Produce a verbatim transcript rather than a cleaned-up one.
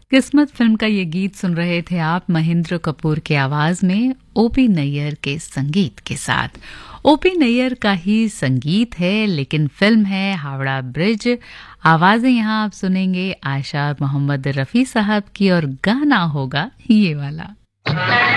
किस्मत फिल्म का ये गीत सुन रहे थे आप महेंद्र कपूर के आवाज में ओपी नैयर के संगीत के साथ। ओपी नैयर का ही संगीत है लेकिन फिल्म है हावड़ा ब्रिज। आवाजें यहाँ आप सुनेंगे आयशा मोहम्मद रफी साहब की और गाना होगा ये वाला।